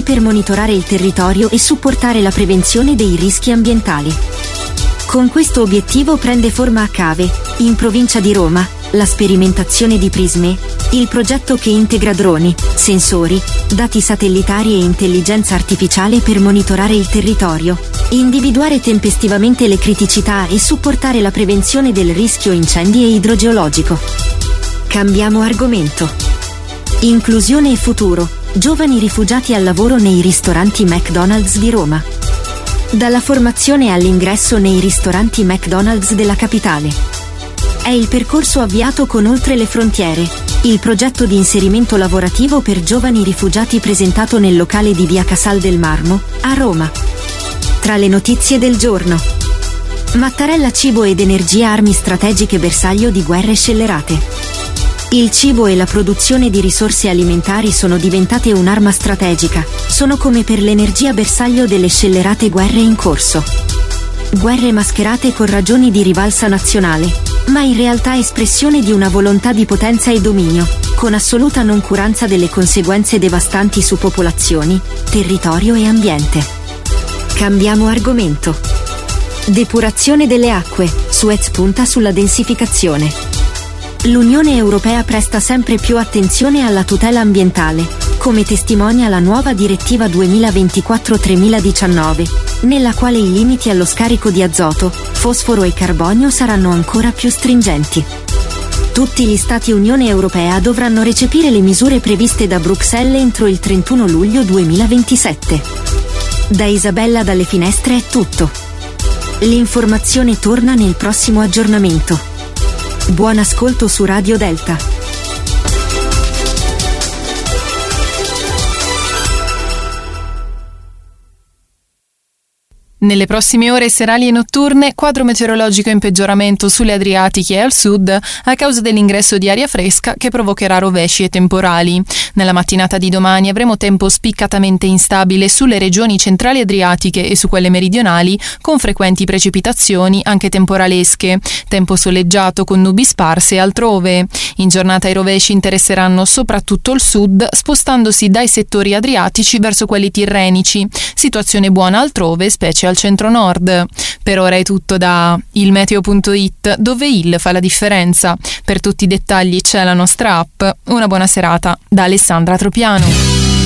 per monitorare il territorio e supportare la prevenzione dei rischi ambientali. Con questo obiettivo prende forma a Cave, in provincia di Roma, la sperimentazione di Prisme, il progetto che integra droni, sensori, dati satellitari e intelligenza artificiale per monitorare il territorio, individuare tempestivamente le criticità e supportare la prevenzione del rischio incendi e idrogeologico. Cambiamo argomento. Inclusione e futuro. Giovani rifugiati al lavoro nei ristoranti McDonald's di Roma. Dalla formazione all'ingresso nei ristoranti McDonald's della capitale. È il percorso avviato con Oltre le Frontiere, il progetto di inserimento lavorativo per giovani rifugiati presentato nel locale di via Casal del Marmo, a Roma. Tra le notizie del giorno. Mattarella cibo ed energia armi strategiche bersaglio di guerre scellerate. Il cibo e la produzione di risorse alimentari sono diventate un'arma strategica, sono come per l'energia bersaglio delle scellerate guerre in corso. Guerre mascherate con ragioni di rivalsa nazionale, ma in realtà espressione di una volontà di potenza e dominio, con assoluta noncuranza delle conseguenze devastanti su popolazioni, territorio e ambiente. Cambiamo argomento. Depurazione delle acque, Suez punta sulla densificazione. L'Unione Europea presta sempre più attenzione alla tutela ambientale, come testimonia la nuova direttiva 2024/3019, nella quale i limiti allo scarico di azoto, fosforo e carbonio saranno ancora più stringenti. Tutti gli Stati Unione Europea dovranno recepire le misure previste da Bruxelles entro il 31 luglio 2027. Da Isabella dalle finestre è tutto. L'informazione torna nel prossimo aggiornamento. Buon ascolto su Radio Delta. Nelle prossime ore serali e notturne, quadro meteorologico in peggioramento sulle Adriatiche e al sud a causa dell'ingresso di aria fresca che provocherà rovesci e temporali. Nella mattinata di domani avremo tempo spiccatamente instabile sulle regioni centrali adriatiche e su quelle meridionali, con frequenti precipitazioni anche temporalesche. Tempo soleggiato con nubi sparse altrove. In giornata i rovesci interesseranno soprattutto il sud, spostandosi dai settori adriatici verso quelli tirrenici. Situazione buona altrove, specie al centro-nord. Per ora è tutto da ilmeteo.it, dove il fa la differenza. Per tutti i dettagli c'è la nostra app. Una buona serata da Alessandra Tropiano.